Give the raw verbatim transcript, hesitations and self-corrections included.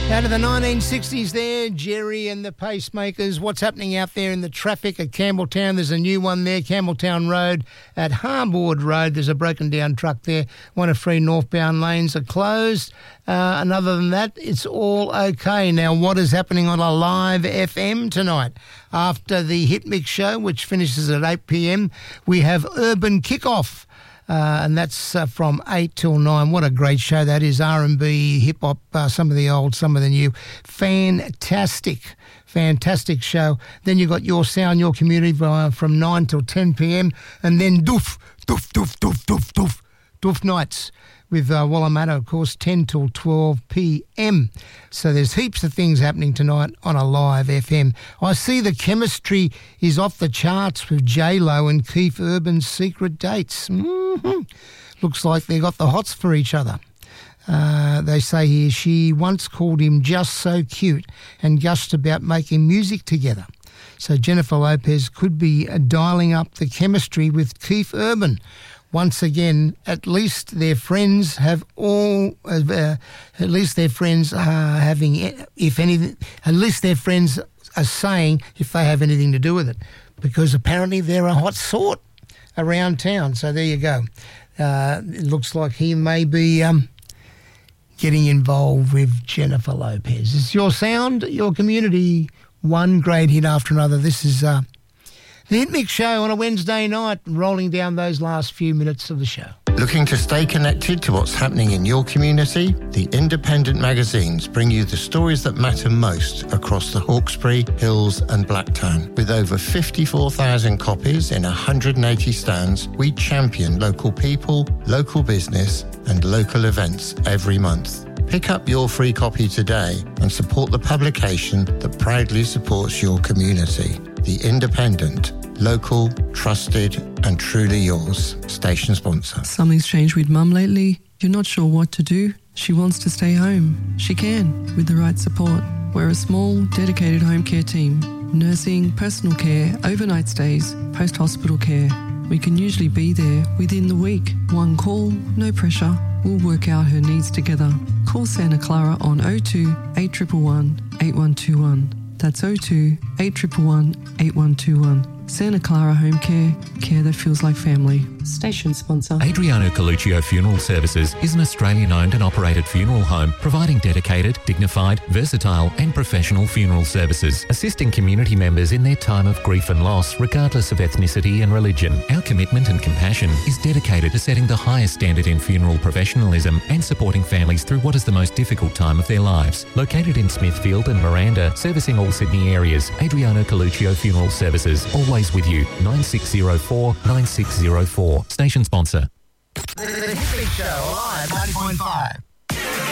Out of the nineteen sixties there, Jerry and the Pacemakers. What's happening out there in the traffic at Campbelltown? There's a new one there, Campbelltown Road. At Harbour Road, there's a broken down truck there. One of three northbound lanes are closed. Uh, and other than that, it's all okay. Now, what is happening on a live F M tonight? After the Hit Mix show, which finishes at eight p.m, we have Urban Kickoff. Uh, and that's uh, from eight till nine. What a great show that is. R and B, hip-hop, uh, some of the old, some of the new. Fantastic, fantastic show. Then you've got Your Sound, Your Community uh, from nine till ten p.m. And then Doof, Doof, Doof, Doof, Doof, Doof, Doof Nights with uh, Wallamatto, of course, ten till twelve p.m. So there's heaps of things happening tonight on a live F M. I see the chemistry is off the charts with J-Lo and Keith Urban's secret dates. Mm-hmm. Looks like they got the hots for each other. Uh, they say here she once called him just so cute and gushed about making music together. So Jennifer Lopez could be uh, dialing up the chemistry with Keith Urban. Once again, at least their friends have all, uh, at least their friends are having, if anything, at least their friends are saying if they have anything to do with it, because apparently they're a hot sort around town. So there you go. Uh, it looks like he may be um, getting involved with Jennifer Lopez. It's Your Sound, Your Community, one great hit after another. This is Uh, The Hit Mix show on a Wednesday night, rolling down those last few minutes of the show. Looking to stay connected to what's happening in your community? The independent magazines bring you the stories that matter most across the Hawkesbury, Hills and Blacktown. With over fifty-four thousand copies in one hundred eighty stands, we champion local people, local business and local events every month. Pick up your free copy today and support the publication that proudly supports your community. The Independent. Local, trusted and truly yours. Station sponsor. Something's changed with Mum lately. You're not sure what to do. She wants to stay home. She can, with the right support. We're a small, dedicated home care team. Nursing, personal care, overnight stays, post-hospital care. We can usually be there within the week. One call, no pressure. We'll work out her needs together. Call Santa Clara on oh two, eight one one, eight one two one. That's oh two, eight one one, eight one two one. Santa Clara Home Care, care that feels like family. Station sponsor. Adriano Coluccio Funeral Services is an Australian-owned and operated funeral home providing dedicated, dignified, versatile and professional funeral services, assisting community members in their time of grief and loss regardless of ethnicity and religion. Our commitment and compassion is dedicated to setting the highest standard in funeral professionalism and supporting families through what is the most difficult time of their lives. Located in Smithfield and Miranda, servicing all Sydney areas, Adriano Coluccio Funeral Services, always with you. nine six zero four, nine six zero four. Station sponsor. The Hit Mix show live ninety point five.